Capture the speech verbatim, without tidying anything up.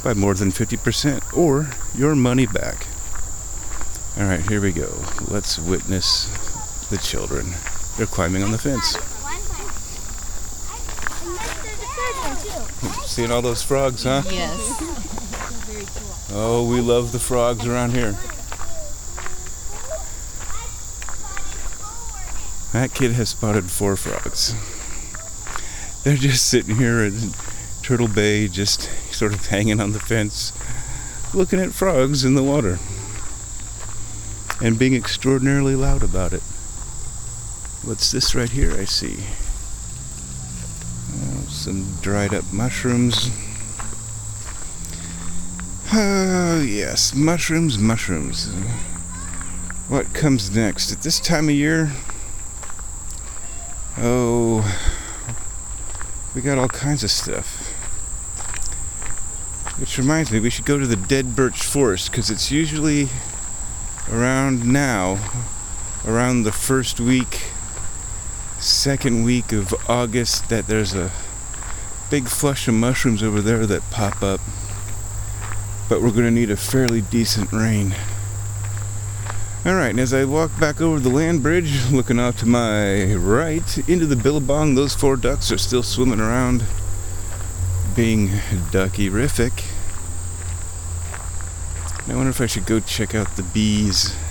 by more than fifty percent or your money back. Alright, here we go. Let's witness the children. They're climbing on the fence. Seeing all those frogs, huh? Yes. Oh, we love the frogs around here. That kid has spotted four frogs. They're just sitting here in Turtle Bay, just sort of hanging on the fence, looking at frogs in the water, and being extraordinarily loud about it. What's this right here I see? Oh, some dried up mushrooms. Oh, yes, mushrooms, mushrooms. What comes next? At this time of year, oh, we got all kinds of stuff. Which reminds me, we should go to the Dead Birch Forest, because it's usually around now, around the first week, second week of August, that there's a big flush of mushrooms over there that pop up. But we're going to need a fairly decent rain. Alright, and as I walk back over the land bridge, looking off to my right, into the Billabong, those four ducks are still swimming around, being ducky-rific. I wonder if I should go check out the bees.